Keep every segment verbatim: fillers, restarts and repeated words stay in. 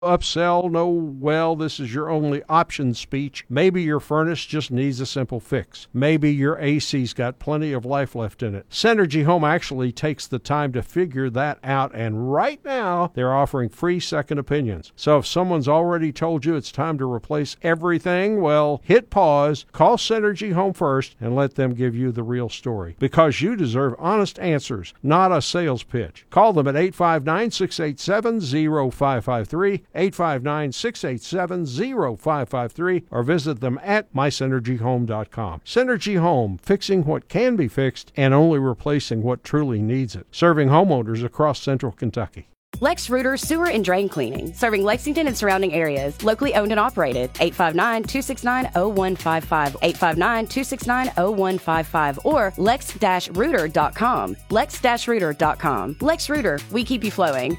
upsell, no, well, this is your only option speech. Maybe your furnace just needs a simple fix. Maybe your A C's got plenty of life left in it. Synergy Home actually takes the time to figure that out, and right now they're offering free second opinions. So if someone's already told you it's time to replace everything, well, hit pause, call Synergy Home first, and let them give you the real story. Because you deserve honest answers, not a sales pitch. Call them at eight five nine, six eight seven, zero five five three, eight five nine, six eight seven, zero five five three, or visit them at my synergy home dot com. Synergy Home, fixing what can be fixed and only replacing what truly needs it. Serving homeowners across central Kentucky. Lex Reuter Sewer and Drain Cleaning, serving Lexington and surrounding areas, locally owned and operated. eight five nine, two six nine, zero one five five, eight five nine, two six nine, zero one five five, or lex dash reuter dot com. lex dash reuter dot com. Lex Reuter, we keep you flowing.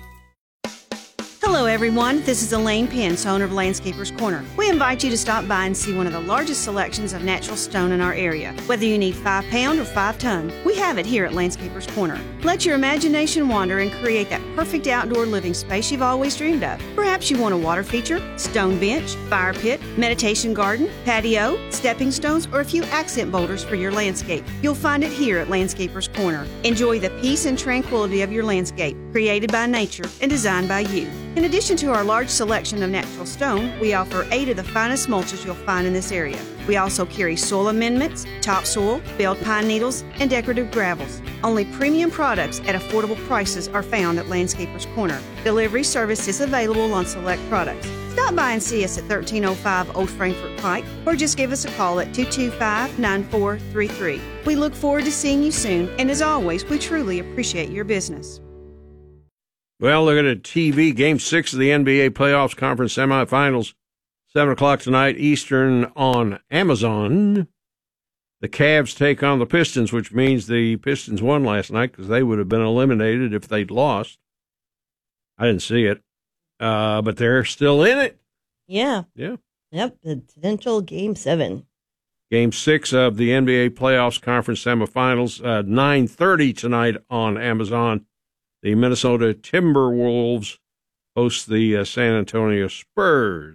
Hello everyone, this is Elaine Pence, owner of Landscapers Corner. We invite you to stop by and see one of the largest selections of natural stone in our area. Whether you need five pound or five ton, we have it here at Landscapers Corner. Let your imagination wander and create that perfect outdoor living space you've always dreamed of. Perhaps you want a water feature, stone bench, fire pit, meditation garden, patio, stepping stones, or a few accent boulders for your landscape. You'll find it here at Landscapers Corner. Enjoy the peace and tranquility of your landscape, created by nature and designed by you. In addition to our large selection of natural stone, we offer eight of the finest mulches you'll find in this area. We also carry soil amendments, topsoil, belled pine needles, and decorative gravels. Only premium products at affordable prices are found at Landscapers Corner. Delivery service is available on select products. Stop by and see us at thirteen oh five Old Frankfort Pike, or just give us a call at two two five, nine four three three. We look forward to seeing you soon, and as always, we truly appreciate your business. Well, look at it, T V, Game six of the N B A Playoffs Conference Semifinals, seven o'clock tonight Eastern on Amazon. The Cavs take on the Pistons, which means the Pistons won last night because they would have been eliminated if they'd lost. I didn't see it, uh, but they're still in it. Yeah. Yeah. Yep, the potential Game seven. Game six of the N B A Playoffs Conference Semifinals, uh, nine thirty tonight on Amazon. The Minnesota Timberwolves host the uh, San Antonio Spurs.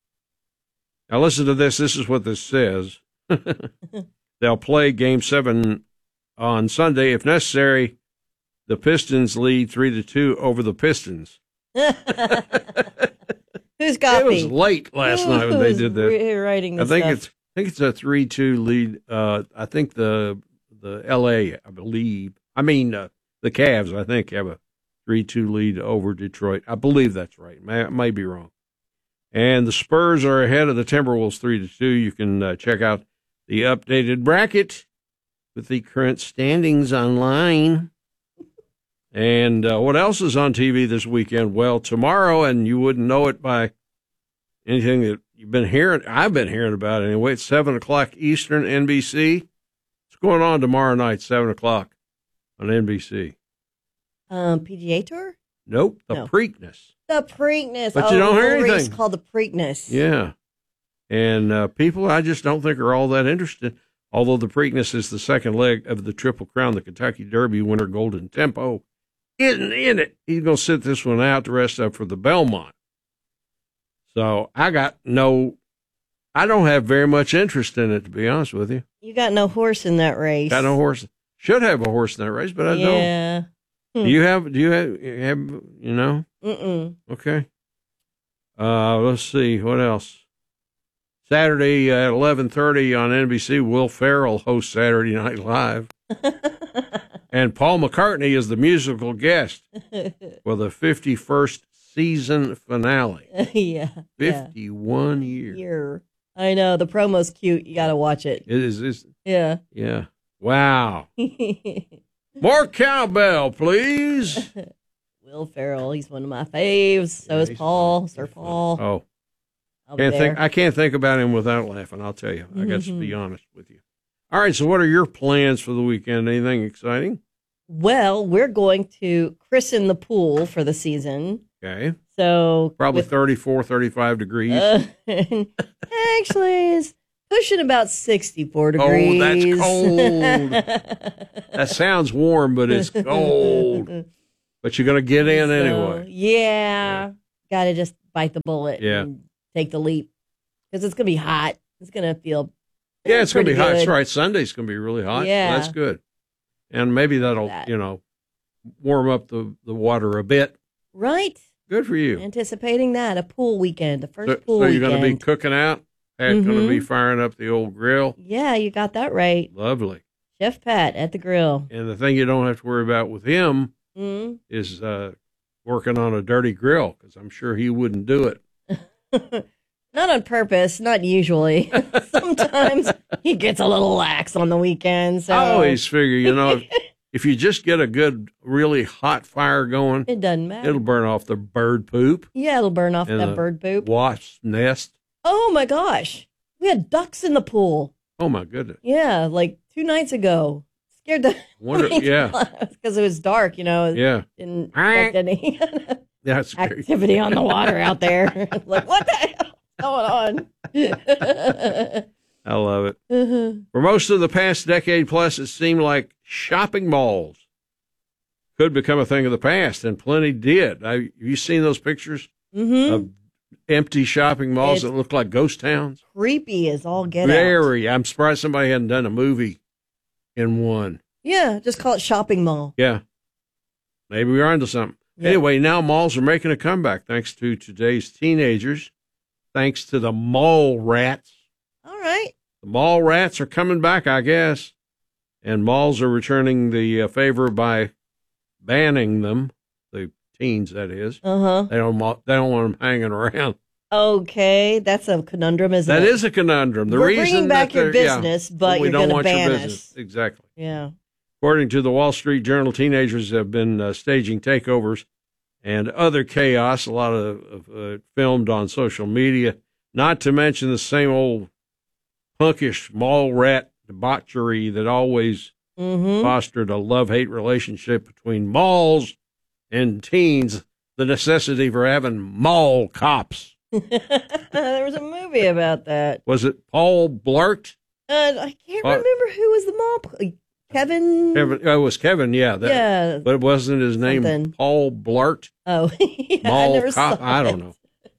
Now listen to this. This is what this says. They'll play Game seven on Sunday. If necessary, the Pistons lead three to two over the Pistons. Who's copy? It was late last night when they did this. Writing this I think stuff? it's I think it's a three two lead. Uh, I think the the L A, I believe. I mean. Uh, The Cavs, I think, have a three two lead over Detroit. I believe that's right. I may be wrong. And the Spurs are ahead of the Timberwolves three to two. You can uh, check out the updated bracket with the current standings online. And uh, what else is on T V this weekend? Well, tomorrow, and you wouldn't know it by anything that you've been hearing, I've been hearing about it anyway, it's seven o'clock Eastern, N B C. What's going on tomorrow night, seven o'clock? On N B C. Um, P G A Tour? Nope, the no. Preakness. The Preakness. But oh, you don't hear the race anything. called the Preakness. Yeah. And uh, people I just don't think are all that interested, although the Preakness is the second leg of the Triple Crown. The Kentucky Derby winner, Golden Tempo, isn't in it. He's going to sit this one out, the rest up for the Belmont. So I got no, I don't have very much interest in it, to be honest with you. You got no horse in that race. Got no horse. Should have a horse in that race, but I yeah. don't. Yeah. Do you have, do you have, have you know? Mm-mm. Okay. Uh, let's see, what else? Saturday at eleven thirty on N B C, Will Ferrell hosts Saturday Night Live. And Paul McCartney is the musical guest for the fifty-first season finale. yeah. fifty-one yeah. years. Year. I know, the promo's cute. You got to watch it. It is, it's, yeah. Yeah. Wow. More cowbell, please. Will Ferrell, he's one of my faves. So Yeah, is he's Paul, fun. Sir He's Paul. fun. Oh, Out can't there. think. I can't think about him without laughing. I'll tell you. I got to be honest with you. All right. So, what are your plans for the weekend? Anything exciting? Well, we're going to christen the pool for the season. Okay. So Probably with, thirty-four, thirty-five degrees. Uh, actually, it's pushing about sixty-four Oh, degrees. that's cold. That sounds warm, but it's cold. But you're going to get in So, anyway. Yeah. Got to just bite the bullet Yeah. and take the leap because it's going to be hot. It's going to feel Yeah, it's going to be pretty hot. That's good. right. Sunday's going to be really hot. Yeah. That's good. And maybe that'll, That. you know, warm up the, the water a bit. Right. Good for you. Anticipating that, a pool weekend, the first So, pool so you're weekend. going to be cooking out? Pat's going to be Mhm. firing up the old grill? Yeah, you got that right. Lovely. Chef Pat at the grill. And the thing you don't have to worry about with him Mm. is uh, working on a dirty grill, because I'm sure he wouldn't do it. Not on purpose, not usually. Sometimes he gets a little lax on the weekend. So I always figure, you know, if, if you just get a good, really hot fire going, it doesn't matter. it'll burn off the bird poop yeah, it'll burn off and that the bird poop. wasp's nest. Oh my gosh. We had ducks in the pool. Oh, my goodness. Yeah, like two nights ago. Scared the Wonder, yeah, because it was dark, you know. yeah. Didn't expect any That's great. activity on the water out there. Like, what the hell is going on? I love it. Uh-huh. For most of the past decade plus, it seemed like shopping malls could become a thing of the past, and plenty did. I, have you seen those pictures Mm-hmm. of empty shopping malls It's that look like ghost towns? Creepy as all get out. Very. I'm surprised somebody hadn't done a movie in one. Yeah, just call it shopping mall. Yeah. Maybe we're onto something. Yeah. Anyway, now malls are making a comeback thanks to today's teenagers, thanks to the mall rats. All right. The mall rats are coming back, I guess, and malls are returning the uh, favor by banning them, the teens, that is. Uh-huh. They don't, mo- they don't want them hanging around. Okay, that's a conundrum, isn't That it? is a conundrum. The We're reason bringing that back your they're- yeah, business, but we you're don't going to want your ban business. us. Exactly. Yeah. According to the Wall Street Journal, teenagers have been uh, staging takeovers and other chaos, a lot of, of uh, filmed on social media, not to mention the same old punkish mall rat debauchery that always Mm-hmm. fostered a love-hate relationship between malls and teens, the necessity for having mall cops. There was a movie about that. Was it Paul Blart? Uh, I can't What? remember who was the mall. Kevin. Kevin, oh, it was Kevin, yeah. That, yeah. But it wasn't his name, Something. Paul Blart? Oh, yeah, I Mall never cop? saw I don't it. know.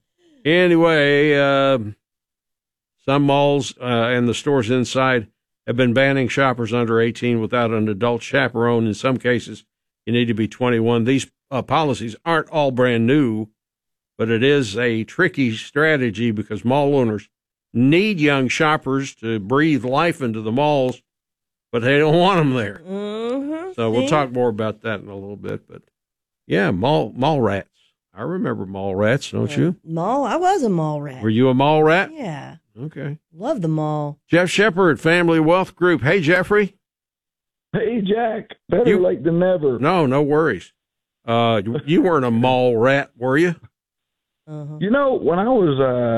Anyway, um some malls uh, and the stores inside have been banning shoppers under eighteen without an adult chaperone. In some cases, you need to be twenty-one. These uh, policies aren't all brand new, but it is a tricky strategy because mall owners need young shoppers to breathe life into the malls, but they don't want them there. Mm-hmm. So we'll See? talk more about that in a little bit. But yeah, mall mall rats. I remember mall rats, don't Yeah. you? Mall. I was a mall rat. Were you a mall rat? Yeah. Okay. Love the mall. Jeff Shepard, Family Wealth Group. Hey, Jeffrey. Hey, Jack. Better You- late than never. No, no worries. Uh, you- you weren't a mall rat, were you? Uh-huh. You know, when I was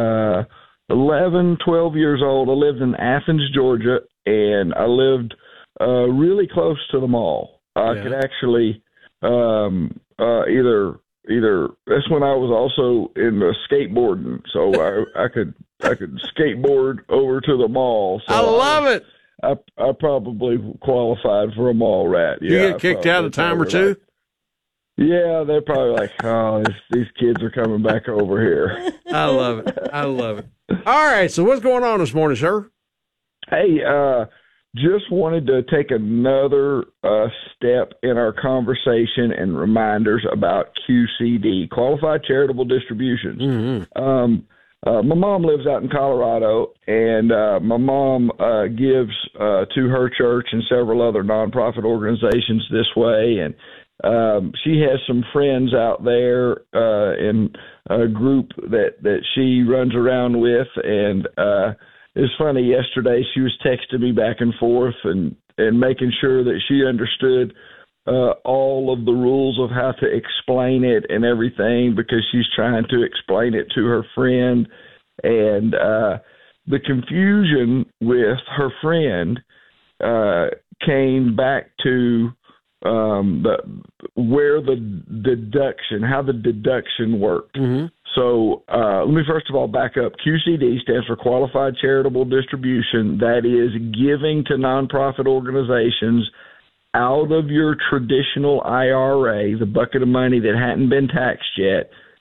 uh, eleven, twelve years old, I lived in Athens, Georgia, and I lived uh, really close to the mall. I Yeah. could actually um, uh, either either that's when I was also in the skateboarding, so I, I could I could skateboard over to the mall. So I love it. I I probably qualified for a mall rat. You Yeah, get kicked out a time or two? Yeah, they're probably like, oh, this, these kids are coming back over here. I love it. I love it. All right. So what's going on this morning, sir? Hey, uh, just wanted to take another uh, step in our conversation and reminders about Q C D, Qualified Charitable Distributions. Mm-hmm. Um, uh, my mom lives out in Colorado, and uh, my mom uh, gives uh, to her church and several other nonprofit organizations this way, and um, she has some friends out there uh, in a group that, that she runs around with, and uh, it's funny, yesterday she was texting me back and forth and, and making sure that she understood uh, all of the rules of how to explain it and everything, because she's trying to explain it to her friend. And uh, the confusion with her friend uh, came back to um, the where the deduction, how the deduction worked. Mm-hmm. So uh, let me first of all back up. Q C D stands for Qualified Charitable Distribution. That is giving to nonprofit organizations out of your traditional I R A, the bucket of money that hadn't been taxed yet.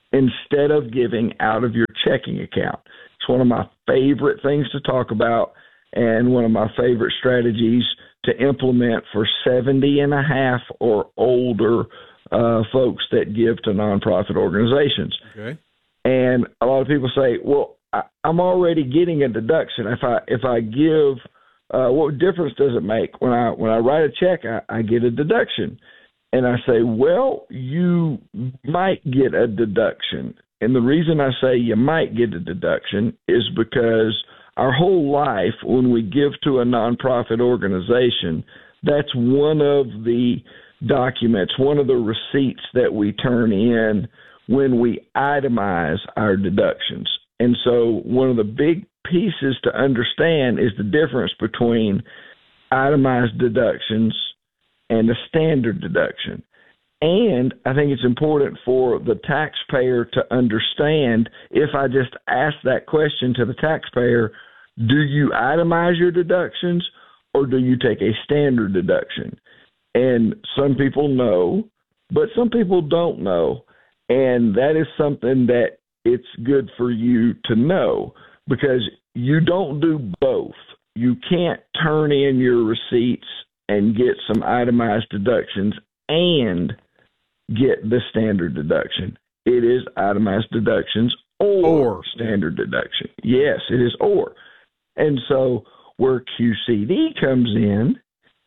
instead of giving out of your checking account. It's one of my favorite things to talk about and one of my favorite strategies to implement for seventy and a half or older uh, folks that give to nonprofit organizations. Okay. And a lot of people say, well, I, I'm already getting a deduction. If I if I give, uh, what difference does it make? When I when I write a check, I, I get a deduction. And I say, well, you might get a deduction. And the reason I say you might get a deduction is because our whole life, when we give to a nonprofit organization, that's one of the documents, one of the receipts that we turn in when we itemize our deductions. And so one of the big pieces to understand is the difference between itemized deductions and a standard deduction. And I think it's important for the taxpayer to understand, if I just ask that question to the taxpayer, do you itemize your deductions or do you take a standard deduction? And some people know, but some people don't know. And that is something that it's good for you to know, because you don't do both. You can't turn in your receipts and get some itemized deductions and get the standard deduction. It is itemized deductions or, or standard deduction. Yes, it is or. And so where Q C D comes in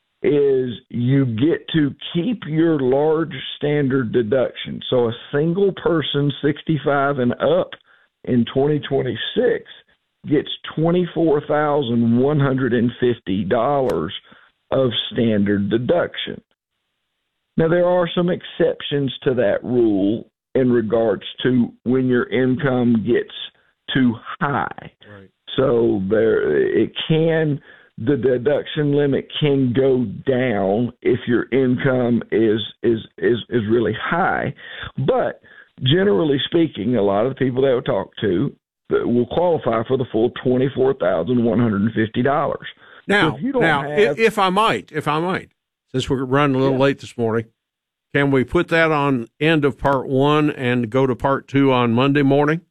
is you get to keep your large standard deduction. So a single person sixty-five and up in twenty twenty-six gets twenty-four thousand one hundred fifty dollars of standard deduction. Now, there are some exceptions to that rule in regards to when your income gets too high. Right. So there, it can, the deduction limit can go down if your income is is is, is really high. But generally speaking, a lot of the people that we talk to will qualify for the full twenty-four thousand one hundred fifty dollars. Now, so if you don't now, have, if, if I might, if I might, since we're running a little yeah. late this morning, can we put that on end of part one and go to part two on Monday morning?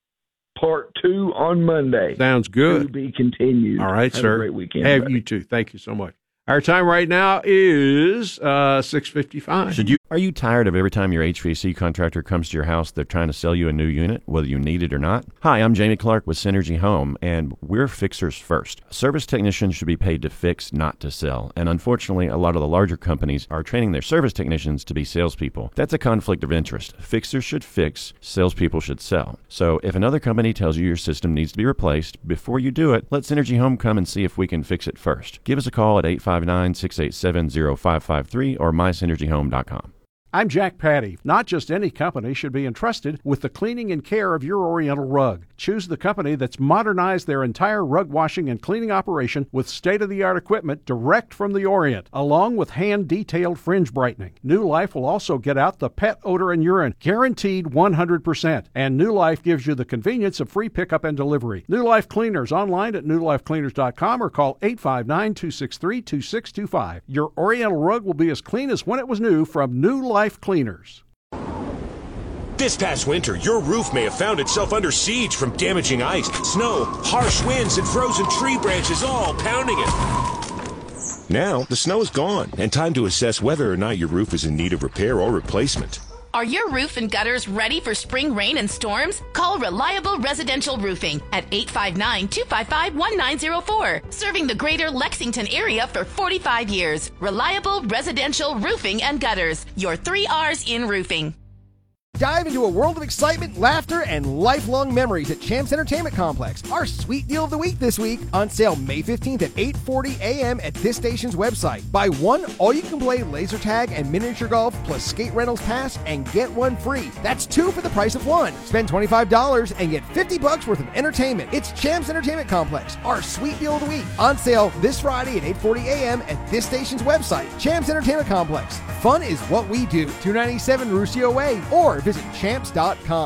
Part two on Monday. Sounds good. To be continued. All right, have sir. A great weekend. Have buddy. you too. Thank you so much. Our time right now is uh, six fifty-five. Should you? Are you tired of every time your H V A C contractor comes to your house, they're trying to sell you a new unit, whether you need it or not? Hi, I'm Jamie Clark with Synergy Home, and we're fixers first. Service technicians should be paid to fix, not to sell. And unfortunately, a lot of the larger companies are training their service technicians to be salespeople. That's a conflict of interest. Fixers should fix, salespeople should sell. So if another company tells you your system needs to be replaced, before you do it, let Synergy Home come and see if we can fix it first. Give us a call at eight five nine, six eight seven, zero five five three or my synergy home dot com. I'm Jack Patty. Not just any company should be entrusted with the cleaning and care of your Oriental rug. Choose the company that's modernized their entire rug washing and cleaning operation with state-of-the-art equipment direct from the Orient, along with hand-detailed fringe brightening. New Life will also get out the pet odor and urine, guaranteed one hundred percent. And New Life gives you the convenience of free pickup and delivery. New Life Cleaners online at new life cleaners dot com or call eight five nine, two six three, two six two five. Your Oriental rug will be as clean as when it was new from New Life Cleaners. This past winter, your roof may have found itself under siege from damaging ice, snow, harsh winds, and frozen tree branches all pounding it. Now, the snow is gone, and time to assess whether or not your roof is in need of repair or replacement. Are your roof and gutters ready for spring rain and storms? Call Reliable Residential Roofing at eight five nine, two five five, one nine zero four. Serving the greater Lexington area for forty-five years. Reliable Residential Roofing and Gutters. Your three R's in roofing. Dive into a world of excitement, laughter, and lifelong memories at Champs Entertainment Complex. Our sweet deal of the week this week, on sale May fifteenth at eight forty a.m. at this station's website. Buy one all-you-can-play laser tag and miniature golf plus skate rentals pass and get one free. That's two for the price of one. Spend twenty-five dollars and get fifty bucks worth of entertainment. It's Champs Entertainment Complex, our sweet deal of the week. On sale this Friday at eight forty a.m. at this station's website. Champs Entertainment Complex. Fun is what we do. two ninety-seven Ruscio Way or visit champs dot com.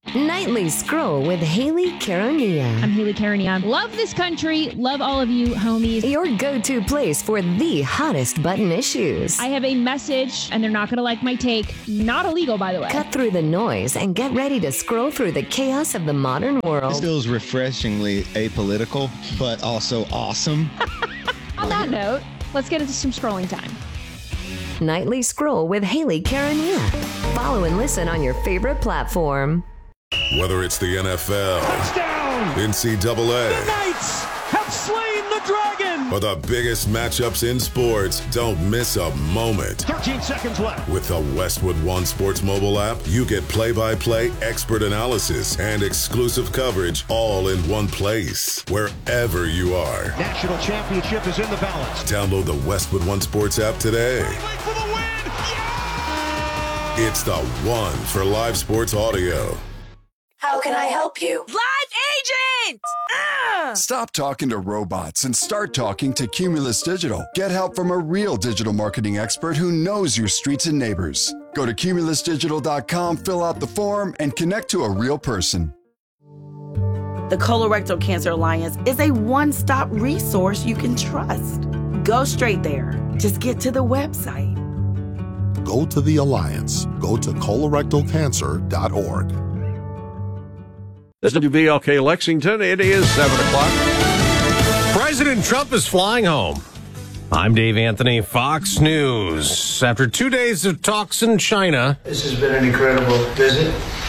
Nightly Scroll with Haley Karania. I'm Haley Karania. Love this country. Love all of you, homies. Your go-to place for the hottest button issues. I have a message, and they're not going to like my take. Not illegal, by the way. Cut through the noise and get ready to scroll through the chaos of the modern world. This feels refreshingly apolitical, but also awesome. On that note, let's get into some scrolling time. Nightly Scroll with Haley Karania. Follow and listen on your favorite platform. Whether it's the N F L, touchdown, N C double A, the Knights have slain the dragon, or the biggest matchups in sports, don't miss a moment. thirteen seconds left. With the Westwood One Sports mobile app, you get play-by-play expert analysis and exclusive coverage all in one place, wherever you are. National championship is in the balance. Download the Westwood One Sports app today. For the win. Yeah! It's the one for live sports audio. How can I help you? Live agent! Ah! Stop talking to robots and start talking to Cumulus Digital. Get help from a real digital marketing expert who knows your streets and neighbors. Go to cumulus digital dot com, fill out the form, and connect to a real person. The Colorectal Cancer Alliance is a one-stop resource you can trust. Go straight there. Just get to the website. Go to the Alliance. Go to colorectal cancer dot org. This is W V L K Lexington. It is seven o'clock. President Trump is flying home. I'm Dave Anthony, Fox News. After two days of talks in China. This has been an incredible visit.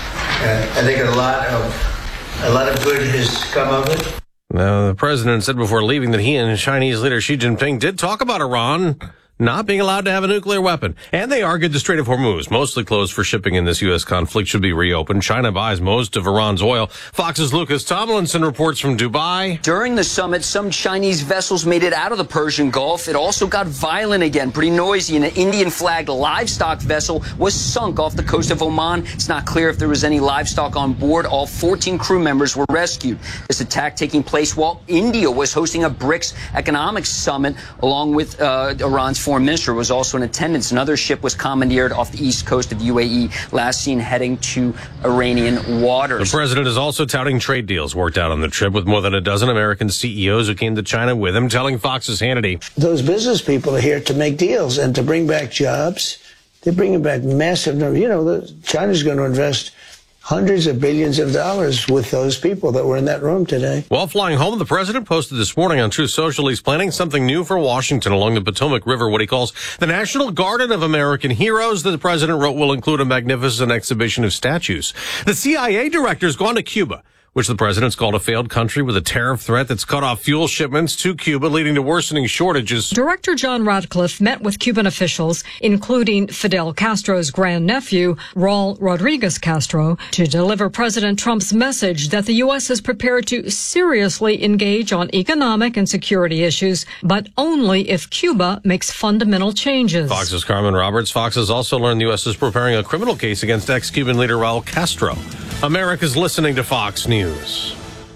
Uh, I think a lot of a lot of good has come of it. Now, the president said before leaving that he and Chinese leader Xi Jinping did talk about Iran not being allowed to have a nuclear weapon. And they argued the Strait of Hormuz, mostly closed for shipping in this U S conflict, should be reopened. China buys most of Iran's oil. Fox's Lucas Tomlinson reports from Dubai. During the summit, some Chinese vessels made it out of the Persian Gulf. It also got violent again, pretty noisy. An Indian-flagged livestock vessel was sunk off the coast of Oman. It's not clear if there was any livestock on board. All fourteen crew members were rescued. This attack taking place while India was hosting a BRICS economic summit, along with uh, Iran's foreign minister was also in attendance. Another ship was commandeered off the east coast of U A E, last seen heading to Iranian waters. The president is also touting trade deals worked out on the trip with more than a dozen American C E Os who came to China with him, telling Fox's Hannity. Those business people are here to make deals and to bring back jobs. They're bringing back massive numbers. You know, China's going to invest hundreds of billions of dollars with those people that were in that room today. While flying home, the president posted this morning on Truth Social he's planning something new for Washington along the Potomac River, what he calls the National Garden of American Heroes. That the president wrote will include a magnificent exhibition of statues. The C I A director's gone to Cuba, which the president's called a failed country with a tariff threat that's cut off fuel shipments to Cuba, leading to worsening shortages. Director John Radcliffe met with Cuban officials, including Fidel Castro's grandnephew, Raul Rodriguez Castro, to deliver President Trump's message that the U S is prepared to seriously engage on economic and security issues, but only if Cuba makes fundamental changes. Fox's Carmen Roberts. Fox has also learned the U S is preparing a criminal case against ex-Cuban leader Raul Castro. America's listening to Fox News.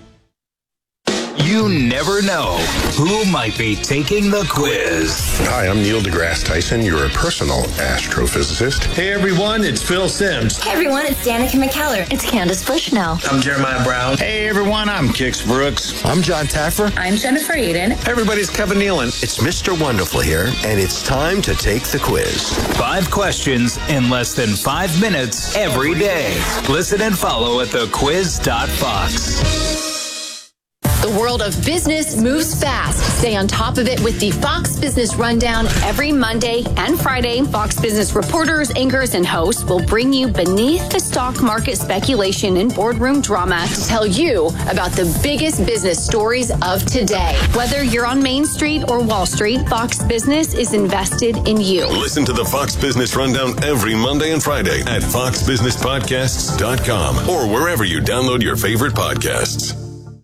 You never know who might be taking the quiz. Hi, I'm Neil deGrasse Tyson, your personal astrophysicist. Hey everyone, it's Phil Sims. Hey everyone, it's Danica McKellar. It's Candace Bushnell. I'm Jeremiah Brown. Hey everyone, I'm Kix Brooks. I'm John Taffer. I'm Jennifer Aiden. Hey everybody's Kevin Nealon. It's Mister Wonderful here, and it's time to take the quiz. Five questions in less than five minutes every day. Listen and follow at the quiz dot fox. The world of business moves fast. Stay on top of it with the Fox Business Rundown every Monday and Friday. Fox Business reporters, anchors, and hosts will bring you beneath the stock market speculation and boardroom drama to tell you about the biggest business stories of today. Whether you're on Main Street or Wall Street, Fox Business is invested in you. Listen to the Fox Business Rundown every Monday and Friday at fox business podcasts dot com or wherever you download your favorite podcasts.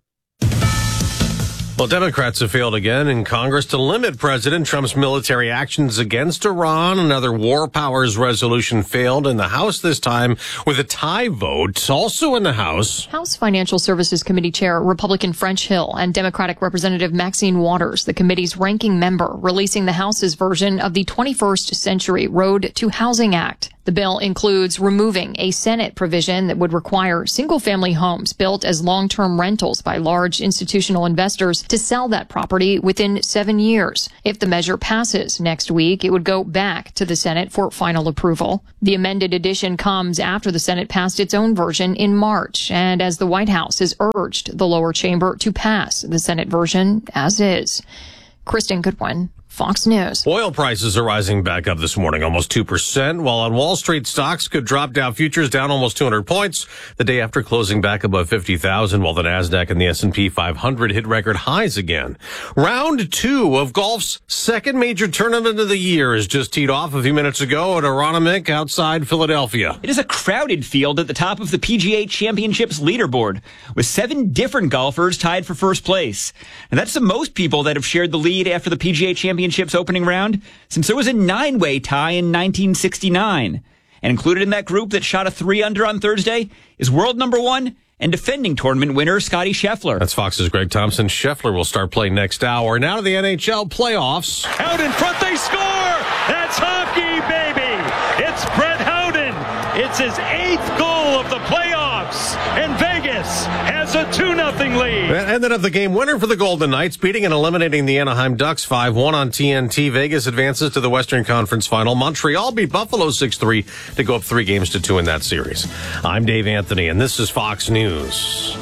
Well, Democrats have failed again in Congress to limit President Trump's military actions against Iran. Another war powers resolution failed in the House this time with a tie vote. Also in the House, House Financial Services Committee Chair Republican French Hill and Democratic Representative Maxine Waters, the committee's ranking member, releasing the House's version of the twenty-first Century Road to Housing Act. The bill includes removing a Senate provision that would require single-family homes built as long-term rentals by large institutional investors to sell that property within seven years. If the measure passes next week, it would go back to the Senate for final approval. The amended edition comes after the Senate passed its own version in March, and as the White House has urged the lower chamber to pass the Senate version as is. Kristen Goodwin, Fox News. Oil prices are rising back up this morning, almost two percent, while on Wall Street, stocks could drop. Dow futures down almost two hundred points the day after closing back above fifty thousand, while the NASDAQ and the S and P five hundred hit record highs again. Round two of golf's second major tournament of the year is just teed off a few minutes ago at Aronimink outside Philadelphia. It is a crowded field at the top of the P G A Championship's leaderboard, with seven different golfers tied for first place. And that's the most people that have shared the lead after the P G A Championship Championship's opening round, since there was a nine-way tie in nineteen sixty-nine. And included in that group that shot a three under on Thursday is world number one and defending tournament winner Scottie Scheffler. That's Fox's Greg Thompson. Scheffler will start playing next hour. Now to the N H L playoffs. Out in front, they score! That's hockey, baby! It's Brett Howden. It's his eighth goal of the playoffs, and Vegas has a two nothing lead. That ended up the game winner for the Golden Knights, beating and eliminating the Anaheim Ducks five one on T N T. Vegas advances to the Western Conference Final. Montreal beat Buffalo six three to go up three games to two in that series. I'm Dave Anthony, and this is Fox News.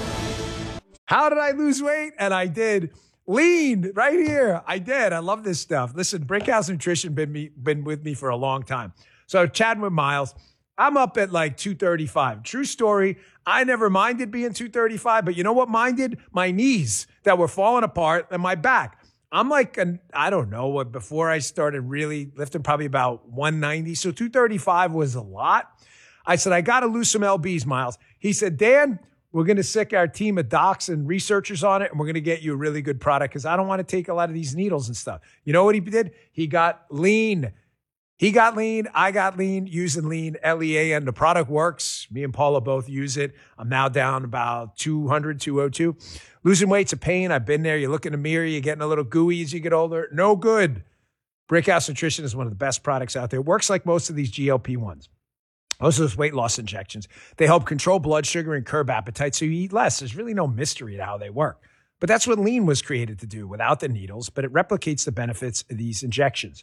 How did I lose weight? And I did. Lean right here. I did. I love this stuff. Listen, Brickhouse Nutrition been me been with me for a long time. So chatting with Miles, I'm up at like two thirty-five. True story. I never minded being two thirty-five, but you know what minded? My knees that were falling apart and my back. I'm like, an, I don't know what, before I started really lifting, probably about one ninety. So two thirty-five was a lot. I said, I got to lose some L Bs, Miles. He said, Dan, we're going to sick our team of docs and researchers on it, and we're going to get you a really good product because I don't want to take a lot of these needles and stuff. You know what he did? He got lean. He got lean. I got lean using lean, L E A N. The product works. Me and Paula both use it. I'm now down about two hundred, two oh two. Losing weight's a pain. I've been there. You look in the mirror, you're getting a little gooey as you get older. No good. Brickhouse Nutrition is one of the best products out there. It works like most of these G L P ones. Most of those weight loss injections. They help control blood sugar and curb appetite so you eat less. There's really no mystery to how they work. But that's what lean was created to do without the needles, but it replicates the benefits of these injections.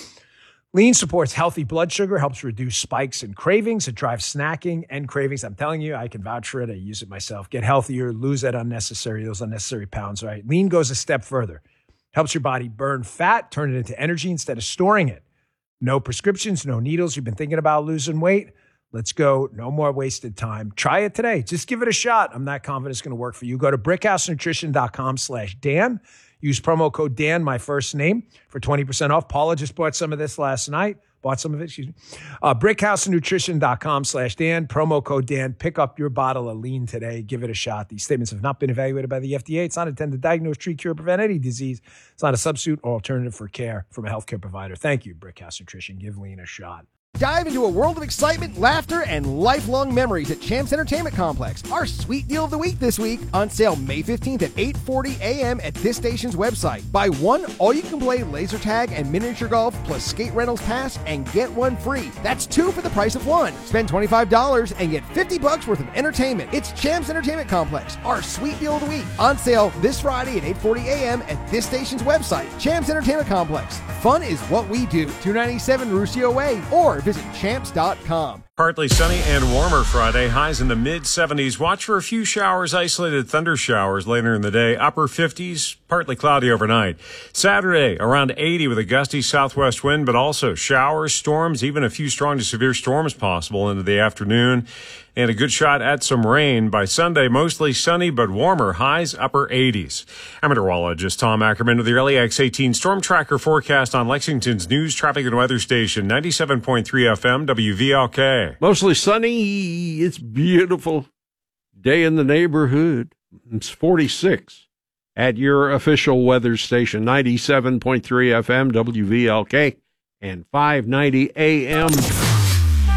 Lean supports healthy blood sugar, helps reduce spikes and cravings. It drives snacking and cravings. I'm telling you, I can vouch for it. I use it myself. Get healthier, lose that unnecessary, those unnecessary pounds, right? Lean goes a step further. Helps your body burn fat, turn it into energy instead of storing it. No prescriptions, no needles. You've been thinking about losing weight? Let's go. No more wasted time. Try it today. Just give it a shot. I'm not confident it's going to work for you. Go to brickhousenutrition.com slash Dan. Use promo code Dan, my first name, for twenty percent off. Paula just bought some of this last night. Bought some of it, excuse me. Uh, brickhousenutrition.com slash Dan. Promo code Dan. Pick up your bottle of lean today. Give it a shot. These statements have not been evaluated by the F D A. It's not intended to diagnose, treat, cure, prevent any disease. It's not a substitute or alternative for care from a healthcare provider. Thank you, Brickhouse Nutrition. Give lean a shot. Dive into a world of excitement, laughter, and lifelong memories at Champs Entertainment Complex. Our sweet deal of the week this week, on sale May fifteenth at eight forty a.m. at this station's website. Buy one all-you-can-play laser tag and miniature golf plus skate rentals pass and get one free. That's two for the price of one. Spend twenty-five dollars and get fifty bucks worth of entertainment. It's Champs Entertainment Complex, our sweet deal of the week. On sale this Friday at eight forty a.m. at this station's website. Champs Entertainment Complex. Fun is what we do. two ninety-seven Ruscio Way or visit champs dot com. Partly sunny and warmer Friday, highs in the mid seventies. Watch for a few showers, isolated thunder showers later in the day. Upper fifties, partly cloudy overnight. Saturday, around eighty with a gusty southwest wind, but also showers, storms, even a few strong to severe storms possible into the afternoon. And a good shot at some rain. By Sunday, mostly sunny but warmer, highs upper eighties. I'm meteorologist Tom Ackerman with the early X eighteen Storm Tracker forecast on Lexington's news, traffic, and weather station, ninety-seven point three F M, W V L K. Mostly sunny. It's beautiful day in the neighborhood. It's forty-six at your official weather station, ninety-seven point three F M, W V L K, and five ninety A M.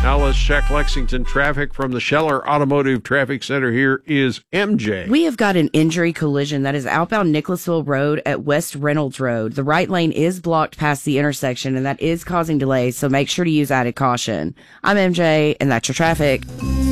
Now let's check Lexington traffic from the Scheller Automotive Traffic Center. Here is M J. We have got an injury collision that is outbound Nicholasville Road at West Reynolds Road. The right lane is blocked past the intersection, and that is causing delays, so make sure to use added caution. I'm M J, and that's your traffic.